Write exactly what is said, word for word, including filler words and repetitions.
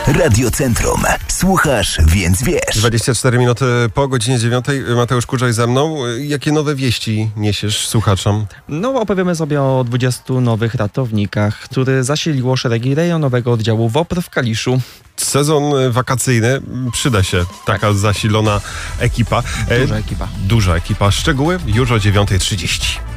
Radio Centrum. Słuchasz, więc wiesz. dwadzieścia cztery minuty po godzinie dziewiątej. Mateusz Kurzaj ze mną. Jakie nowe wieści niesiesz słuchaczom? No, opowiemy sobie o dwudziestu nowych ratownikach, które zasiliło szeregi rejonowego oddziału W O P R w Kaliszu. Sezon wakacyjny. Przyda się taka tak. zasilona ekipa. Duża ekipa. Duża ekipa. Szczegóły już o dziewiąta trzydzieści.